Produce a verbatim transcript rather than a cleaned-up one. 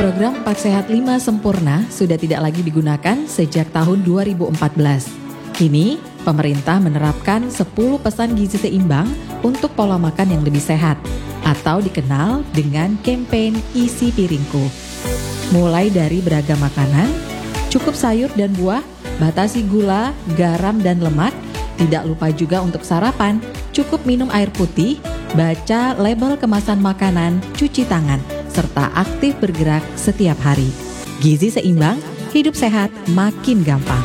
Program empat Sehat lima Sempurna sudah tidak lagi digunakan sejak tahun dua ribu empat belas. Kini, pemerintah menerapkan sepuluh pesan gizi seimbang untuk pola makan yang lebih sehat, atau dikenal dengan campaign Isi Piringku. Mulai dari beragam makanan, cukup sayur dan buah, batasi gula, garam dan lemak, tidak lupa juga untuk sarapan, cukup minum air putih, baca label kemasan makanan, cuci tangan, serta aktif bergerak setiap hari. Gizi seimbang, hidup sehat makin gampang.